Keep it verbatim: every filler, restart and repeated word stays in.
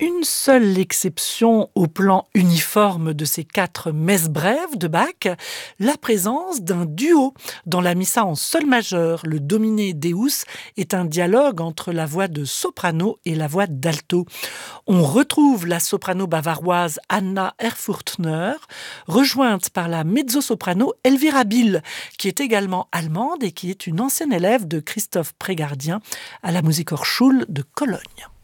Une seule exception au plan uniforme de ces quatre messes brèves de Bach, la présence d'un duo dans la missa en sol majeur. Le Domine Deus est un dialogue entre la voix de soprano et la voix d'alto. On retrouve la soprano bavaroise Anna Erfurtner, rejointe par la mezzo-soprano Elvira Bill, qui est également allemande et qui est une ancienne élève de Christophe Prégardien à la Musikhochschule de Cologne.